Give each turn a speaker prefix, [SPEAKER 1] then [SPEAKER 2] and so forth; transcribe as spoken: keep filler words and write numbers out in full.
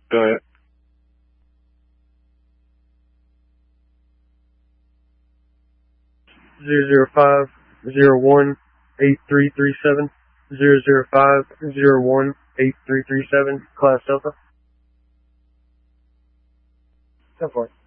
[SPEAKER 1] Go ahead.
[SPEAKER 2] Zero zero five zero one eight three three seven. Zero zero five zero one eight three three seven. Class Delta. Go for it.